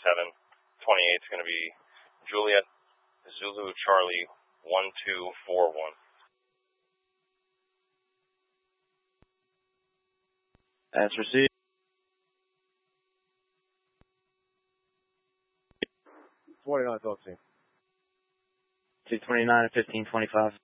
28 is going to be Juliet Zulu Charlie 1241. That's received. 29, talk to you. 229 and 1525.